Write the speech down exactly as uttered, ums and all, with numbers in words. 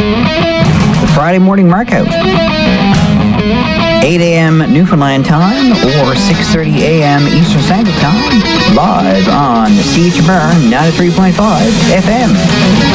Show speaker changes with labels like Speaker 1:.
Speaker 1: The Friday Morning Markout. eight a.m. Newfoundland time or six thirty a.m. Eastern Standard Time. Live on C H M R ninety-three point five F M.